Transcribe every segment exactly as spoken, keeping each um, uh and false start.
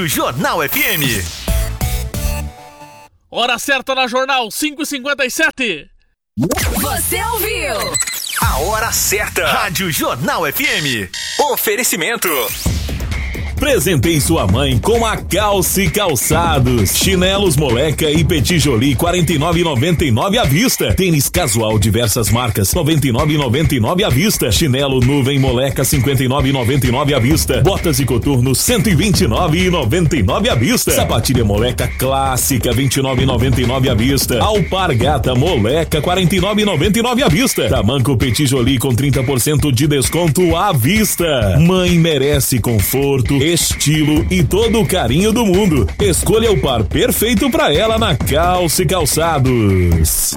Jornal F M. Hora certa na Jornal, cinco e cinquenta e sete. Você ouviu? A hora certa. Rádio Jornal F M. Oferecimento. Presentei sua mãe com a Calce Calçados. Chinelos Moleca e Petit Jolie quarenta e nove reais e noventa e nove centavos à vista. Tênis casual diversas marcas noventa e nove reais e noventa e nove centavos à vista. Chinelo Nuvem Moleca cinquenta e nove reais e noventa e nove centavos à vista. Botas e coturno cento e vinte e nove reais e noventa e nove centavos à vista. Sapatilha Moleca clássica vinte e nove reais e noventa e nove centavos à vista. Alpargata Moleca quarenta e nove reais e noventa e nove centavos à vista. Tamanco Petit Jolie com trinta por cento de desconto à vista. Mãe merece conforto, estilo e todo o carinho do mundo. Escolha o par perfeito para ela na Calce Calçados.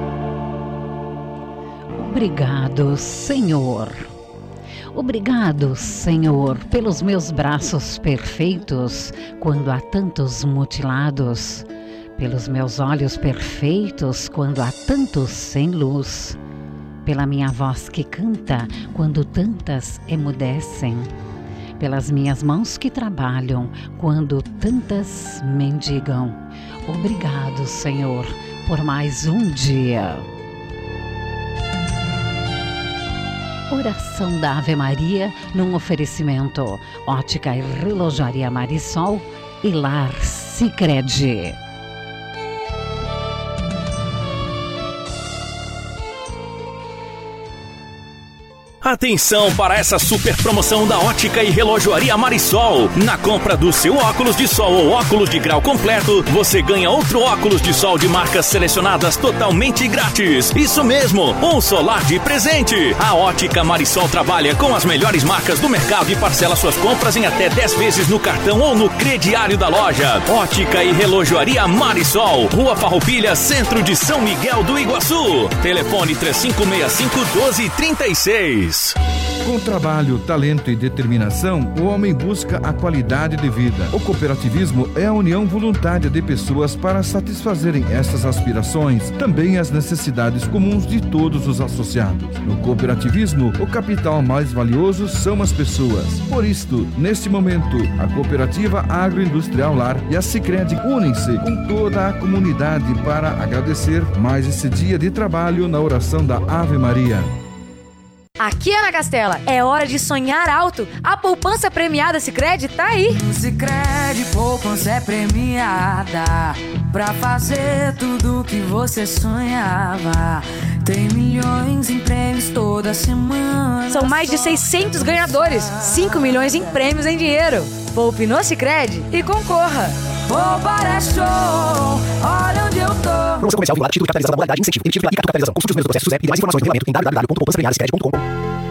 Obrigado, Senhor. Obrigado, Senhor, pelos meus braços perfeitos quando há tantos mutilados, pelos meus olhos perfeitos quando há tantos sem luz, pela minha voz que canta quando tantas emudecem, pelas minhas mãos que trabalham quando tantas mendigam. Obrigado, Senhor, por mais um dia. Oração da Ave Maria num oferecimento Ótica e Relojaria Marisol e Lar Sicredi. Atenção para essa super promoção da Ótica e Relojoaria Marisol. Na compra do seu óculos de sol ou óculos de grau completo, você ganha outro óculos de sol de marcas selecionadas totalmente grátis. Isso mesmo, um solar de presente. A Ótica Marisol trabalha com as melhores marcas do mercado e parcela suas compras em até dez vezes no cartão ou no crediário da loja. Ótica e Relojoaria Marisol, Rua Farroupilha, centro de São Miguel do Iguaçu. Telefone três cinco seis cinco um dois três seis. Com trabalho, talento e determinação, o homem busca a qualidade de vida. O cooperativismo é a união voluntária de pessoas para satisfazerem essas aspirações, também as necessidades comuns de todos os associados. No cooperativismo, o capital mais valioso são as pessoas. Por isto, neste momento, a Cooperativa Agroindustrial Lar e a Sicredi unem-se com toda a comunidade para agradecer mais esse dia de trabalho na oração da Ave Maria. Aqui, Ana Castela, é hora de sonhar alto. A poupança premiada Sicredi tá aí. Sicredi poupança é premiada pra fazer tudo que você sonhava. Tem milhões em prêmios toda semana. São mais de seiscentos ganhadores, cinco milhões em prêmios em dinheiro. Poupe no Sicredi e concorra. Poupar é show, olha onde eu tô. Promoção comercial vinculada, título de capitalização da modalidade de incentivo. Emitido pela Icatu Capitalização. Consulte os meus processos e mais informações no regulamento em w w w ponto poupança premiada sicredi ponto com.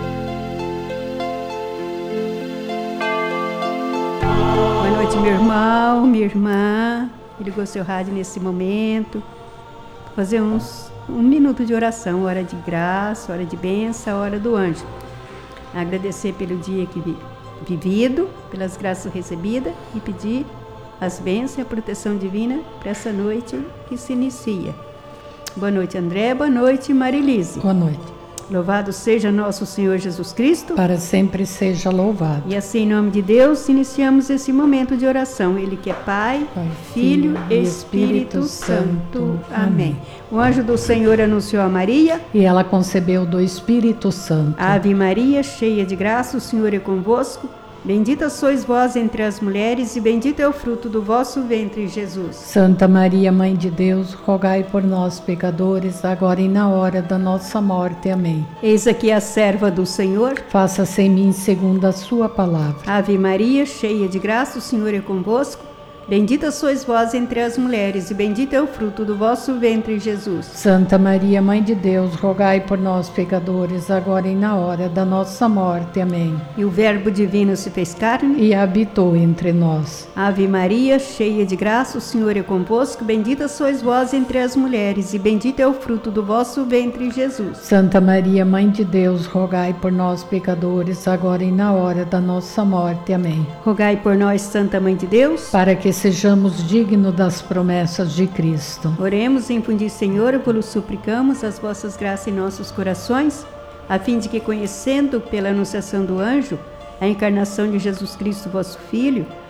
Boa noite, meu irmão, minha irmã. Ligou seu rádio nesse momento. Vou fazer uns, um minuto de oração, hora de graça, hora de bênção, hora do anjo. Agradecer pelo dia que vi, vivido, pelas graças recebidas e pedir as bênçãos e a proteção divina para essa noite que se inicia. Boa noite, André. Boa noite, Marilise. Boa noite. Louvado seja nosso Senhor Jesus Cristo. Para sempre seja louvado. E assim, em nome de Deus, iniciamos esse momento de oração. Ele que é Pai, Pai Filho e Espírito, Espírito Santo. Santo. Amém. O anjo do Senhor anunciou a Maria. E ela concebeu do Espírito Santo. Ave Maria, cheia de graça, o Senhor é convosco. Bendita sois vós entre as mulheres, e bendito é o fruto do vosso ventre, Jesus. Santa Maria, Mãe de Deus, rogai por nós, pecadores, agora e na hora da nossa morte. Amém. Eis aqui a serva do Senhor. Faça-se em mim segundo a sua palavra. Ave Maria, cheia de graça, o Senhor é convosco. Bendita sois vós entre as mulheres, e bendito é o fruto do vosso ventre, Jesus. Santa Maria, Mãe de Deus, rogai por nós, pecadores, agora e na hora da nossa morte. Amém. E o Verbo divino se fez carne e habitou entre nós. Ave Maria, cheia de graça, o Senhor é convosco. Bendita sois vós entre as mulheres, e bendito é o fruto do vosso ventre, Jesus. Santa Maria, Mãe de Deus, rogai por nós, pecadores, agora e na hora da nossa morte. Amém. Rogai por nós, Santa Mãe de Deus, para que sejamos dignos das promessas de Cristo. Oremos, infundi, Senhor, vos suplicamos as vossas graças em nossos corações, a fim de que, conhecendo pela anunciação do anjo a encarnação de Jesus Cristo, vosso Filho,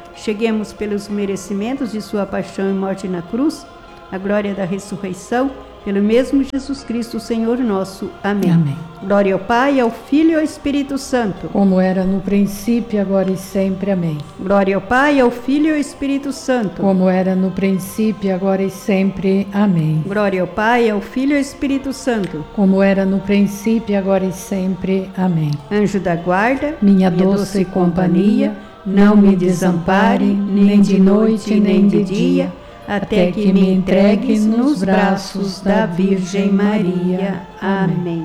cheguemos pelos merecimentos de sua paixão e morte na cruz, a glória da ressurreição, pelo mesmo Jesus Cristo, Senhor nosso. Amém. Amém. Glória ao Pai, ao Filho e ao Espírito Santo. Como era no princípio, agora e sempre. Amém. Glória ao Pai, ao Filho e ao Espírito Santo. Como era no princípio, agora e sempre. Amém. Glória ao Pai, ao Filho e ao Espírito Santo. Como era no princípio, agora e sempre. Amém. Anjo da guarda, minha, minha doce companhia, não me desampare, nem de noite, nem de dia, até que me entregue nos braços da Virgem Maria. Amém.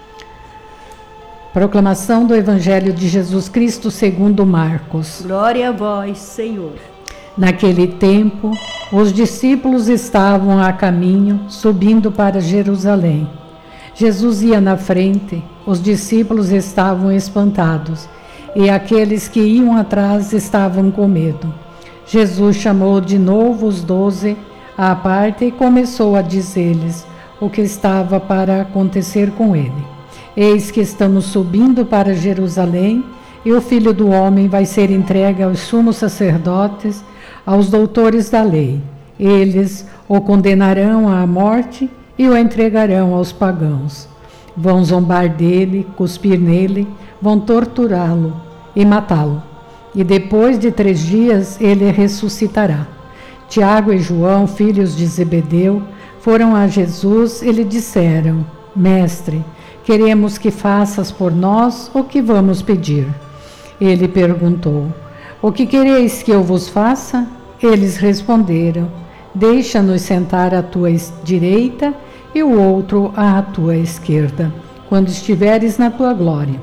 Proclamação do Evangelho de Jesus Cristo segundo Marcos. Glória a vós, Senhor. Naquele tempo, os discípulos estavam a caminho, subindo para Jerusalém. Jesus ia na frente, os discípulos estavam espantados, e aqueles que iam atrás estavam com medo. Jesus chamou de novo os doze à parte e começou a dizer-lhes o que estava para acontecer com ele. Eis que estamos subindo para Jerusalém, e o Filho do Homem vai ser entregue aos sumos sacerdotes, aos doutores da lei. Eles o condenarão à morte e o entregarão aos pagãos. Vão zombar dele, cuspir nele, vão torturá-lo e matá-lo. E depois de três dias ele ressuscitará. Tiago e João, filhos de Zebedeu, foram a Jesus e lhe disseram: Mestre, queremos que faças por nós o que vamos pedir. Ele perguntou: O que quereis que eu vos faça? Eles responderam: Deixa-nos sentar à tua direita e o outro à tua esquerda, quando estiveres na tua glória.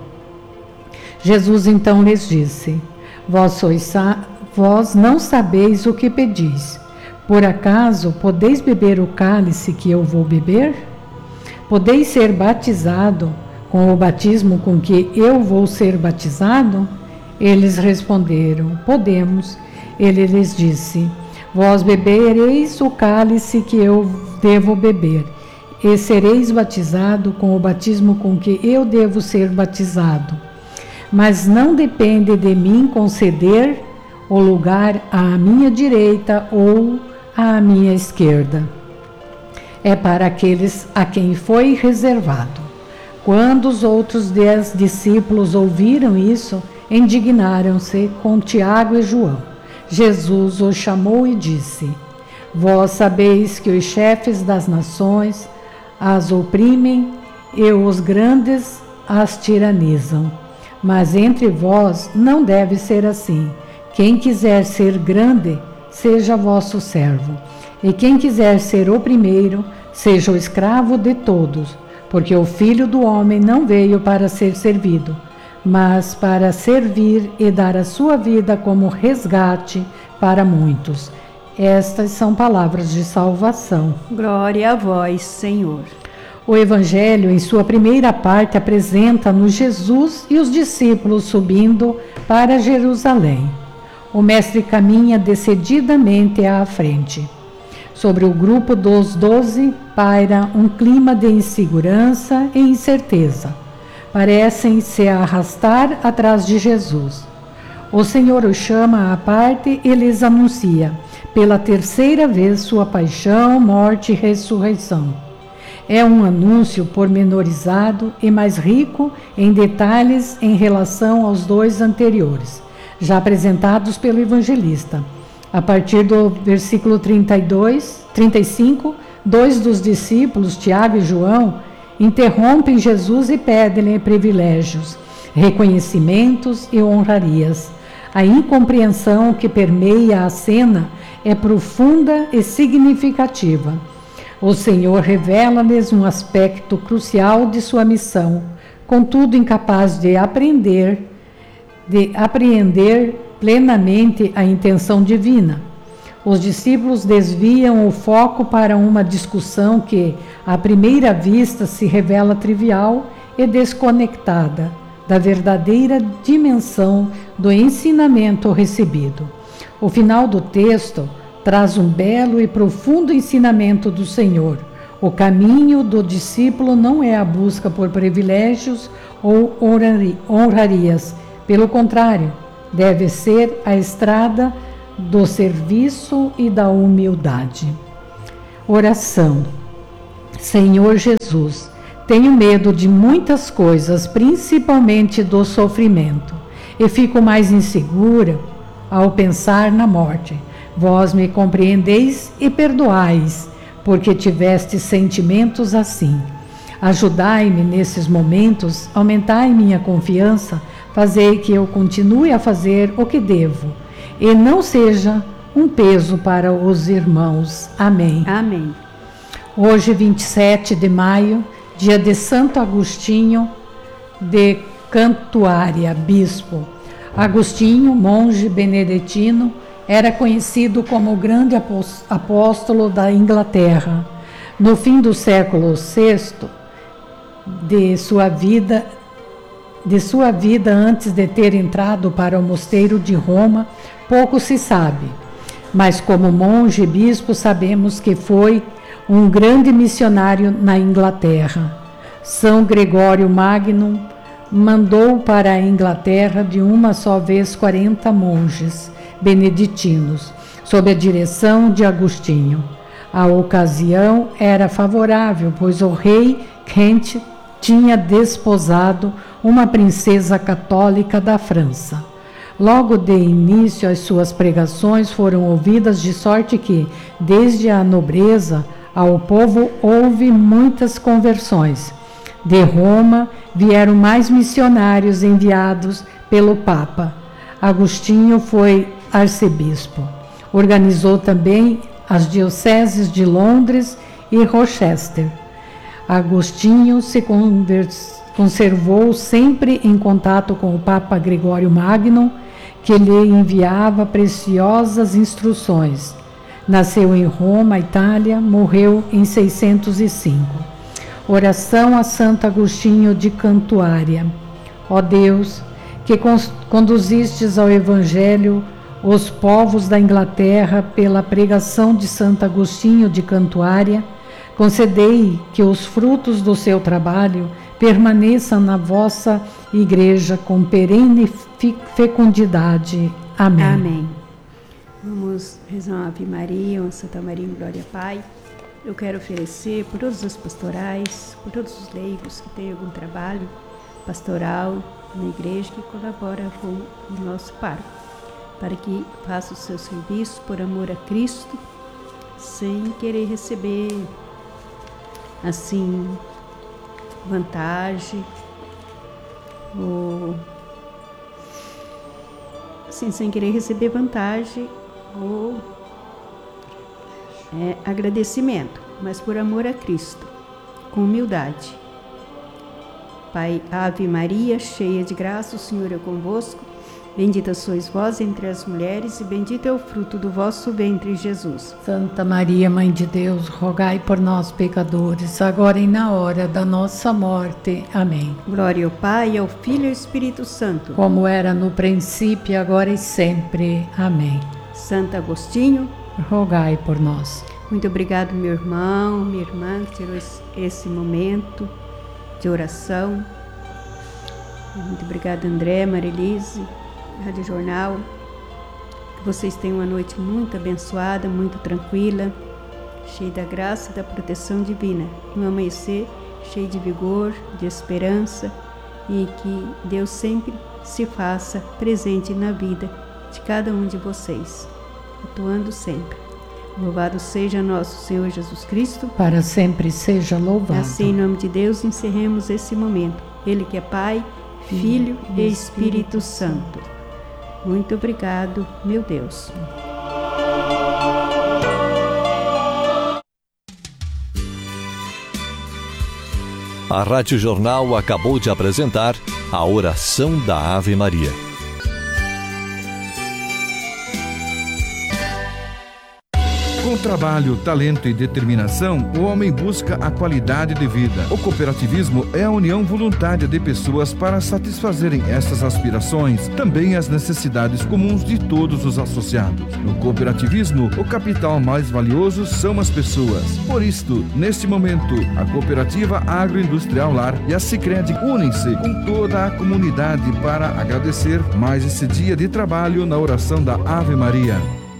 Jesus então lhes disse: Vós, sois, vós não sabeis o que pedis. Por acaso podeis beber o cálice que eu vou beber? Podeis ser batizado com o batismo com que eu vou ser batizado? Eles responderam: Podemos. Ele lhes disse: Vós bebereis o cálice que eu devo beber, e sereis batizado com o batismo com que eu devo ser batizado. Mas não depende de mim conceder o lugar à minha direita ou à minha esquerda. É para aqueles a quem foi reservado. Quando os outros dez discípulos ouviram isso, indignaram-se com Tiago e João. Jesus os chamou e disse: Vós sabeis que os chefes das nações as oprimem e os grandes as tiranizam. Mas entre vós não deve ser assim. Quem quiser ser grande, seja vosso servo. E quem quiser ser o primeiro, seja o escravo de todos. Porque o Filho do Homem não veio para ser servido, mas para servir e dar a sua vida como resgate para muitos. Estas são palavras de salvação. Glória a vós, Senhor. O Evangelho, em sua primeira parte, apresenta-nos Jesus e os discípulos subindo para Jerusalém. O Mestre caminha decididamente à frente. Sobre o grupo dos doze paira um clima de insegurança e incerteza. Parecem se arrastar atrás de Jesus. O Senhor os chama à parte e lhes anuncia, pela terceira vez, sua paixão, morte e ressurreição. É um anúncio pormenorizado e mais rico em detalhes em relação aos dois anteriores, já apresentados pelo evangelista. A partir do versículo trinta e dois, trinta e cinco, dois dos discípulos, Tiago e João, interrompem Jesus e pedem-lhe privilégios, reconhecimentos e honrarias. A incompreensão que permeia a cena é profunda e significativa. O Senhor revela-lhes um aspecto crucial de sua missão, contudo incapaz de aprender, de apreender plenamente a intenção divina. Os discípulos desviam o foco para uma discussão que, à primeira vista, se revela trivial e desconectada da verdadeira dimensão do ensinamento recebido. O final do texto traz um belo e profundo ensinamento do Senhor. O caminho do discípulo não é a busca por privilégios ou honrarias. Pelo contrário, deve ser a estrada do serviço e da humildade. Oração. Senhor Jesus, tenho medo de muitas coisas, principalmente do sofrimento, e fico mais insegura ao pensar na morte. Vós me compreendeis e perdoais, porque tiveste sentimentos assim. Ajudai-me nesses momentos, aumentai minha confiança, fazei que eu continue a fazer o que devo, e não seja um peso para os irmãos. Amém. Amém. Hoje, vinte e sete de maio, dia de Santo Agostinho de Cantuária, bispo. Agostinho, monge beneditino, era conhecido como o grande apóstolo da Inglaterra. No fim do século sexto de sua vida, de sua vida antes de ter entrado para o mosteiro de Roma, pouco se sabe. Mas como monge e bispo sabemos que foi um grande missionário na Inglaterra. São Gregório Magno mandou para a Inglaterra de uma só vez quarenta monges beneditinos, sob a direção de Agostinho. A ocasião era favorável, pois o rei Kent tinha desposado uma princesa católica da França. Logo de início, as suas pregações foram ouvidas, de sorte que, desde a nobreza ao povo, houve muitas conversões. De Roma vieram mais missionários enviados pelo Papa. Agostinho foi arcebispo. Organizou também as dioceses de Londres e Rochester. Agostinho se conservou sempre em contato com o Papa Gregório Magno, que lhe enviava preciosas instruções. Nasceu em Roma, Itália, morreu em seiscentos e cinco. Oração a Santo Agostinho de Cantuária. Ó Deus, que conduzistes ao Evangelho os povos da Inglaterra pela pregação de Santo Agostinho de Cantuária, concedei que os frutos do seu trabalho permaneçam na vossa igreja com perene fecundidade. Amém. Amém. Vamos rezar uma Ave Maria, uma Santa Maria em Glória ao Pai. Eu quero oferecer por todos os pastorais, por todos os leigos que têm algum trabalho pastoral na igreja que colabora com o nosso pároco, para que faça o seu serviço por amor a Cristo, sem querer receber, assim, vantagem, ou assim, sem querer receber vantagem ou é, agradecimento, mas por amor a Cristo, com humildade. Pai, Ave Maria, cheia de graça, o Senhor é convosco. Bendita sois vós entre as mulheres, e bendito é o fruto do vosso ventre, Jesus. Santa Maria, Mãe de Deus, rogai por nós, pecadores, agora e na hora da nossa morte. Amém. Glória ao Pai, ao Filho e ao Espírito Santo. Como era no princípio, agora e sempre. Amém. Santo Agostinho, rogai por nós. Muito obrigado, meu irmão, minha irmã, que tirou esse momento de oração. Muito obrigada, André, Marilise, Rádio Jornal. Que vocês tenham uma noite muito abençoada, muito tranquila, cheia da graça e da proteção divina. Um amanhecer cheio de vigor, de esperança, e que Deus sempre se faça presente na vida de cada um de vocês, atuando sempre. Louvado seja nosso Senhor Jesus Cristo. Para sempre seja louvado. Assim, em nome de Deus, encerremos esse momento. Ele que é Pai, Filho e Espírito Santo. Muito obrigado, meu Deus. A Rádio Jornal acabou de apresentar a oração da Ave Maria. Com trabalho, talento e determinação, o homem busca a qualidade de vida. O cooperativismo é a união voluntária de pessoas para satisfazerem essas aspirações, também as necessidades comuns de todos os associados. No cooperativismo, o capital mais valioso são as pessoas. Por isto, neste momento, a Cooperativa Agroindustrial Lar e a Sicredi unem-se com toda a comunidade para agradecer mais esse dia de trabalho na oração da Ave Maria.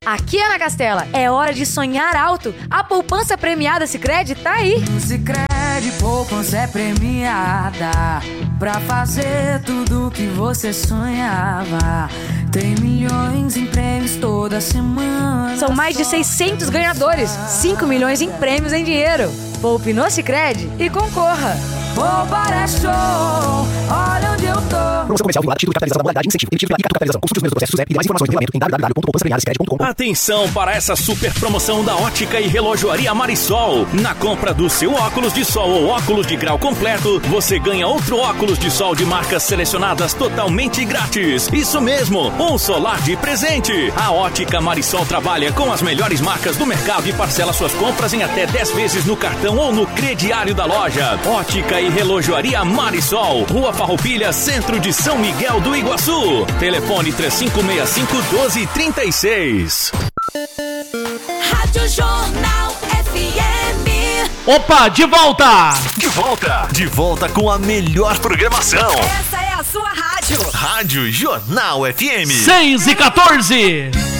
Aqui, Ana Castela, é hora de sonhar alto. A poupança premiada Sicredi tá aí. Sicredi, poupança é premiada pra fazer tudo que você sonhava. Tem milhões em prêmios toda semana. São mais de seiscentos ganhadores, cinco milhões em prêmios em dinheiro. Poupe no Sicredi e concorra. Poupar é show, olha onde eu tô. Promoção comercial vinculada, título de capitalização da modalidade incentivo. Emitido pela Capitalização. Consulte os meus processos e mais informações no regulamento em w w w ponto poupança premiada sicredi ponto com. Atenção para essa super promoção da Ótica e Relojoaria Marisol. Na compra do seu óculos de sol ou óculos de grau completo, você ganha outro óculos de sol de marcas selecionadas totalmente grátis. Isso mesmo, um solar de presente. A Ótica Marisol trabalha com as melhores marcas do mercado e parcela suas compras em até dez vezes no cartão ou no crediário da loja. Ótica e Relojoaria Marisol, Rua Farroupilha, centro de São Miguel do Iguaçu. Telefone três cinco seis cinco, um dois três seis. Rádio Jornal F M. Opa, de volta! De volta! De volta com a melhor programação. Essa é a sua rádio. Rádio Jornal F M. seis e quatorze.